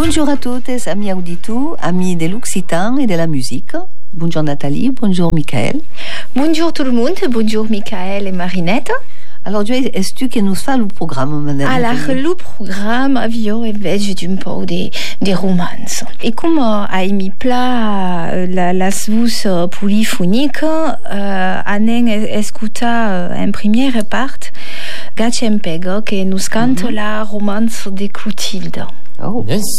Bonjour à toutes, amis auditeurs, amis de l'Occitan et de la musique. Bonjour Nathalie, bonjour Michael. Bonjour tout le monde, bonjour Michael et Marinette. Alors, est-ce que nous fait le programme, madame? Alors, le programme avio invece d'un po' di romanzo. Et comme mi pla la voce polyphonique, anen escuta en première part Gacempego che nous cante la romance de Clotilde. Oh. Yes.